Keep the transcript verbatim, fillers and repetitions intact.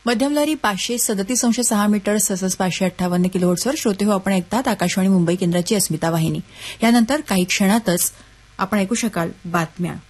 मध्यमलहरी पाचशे सदतीस अंश सहा मीटर तसंच पाचशे अठ्ठावन्न किलोहर्ट्झवर श्रोते हो आपण ऐकतात आकाशवाणी मुंबई केंद्राची अस्मिता वाहिनी. यानंतर काही क्षणातच आपण ऐकू शकाल बातम्या.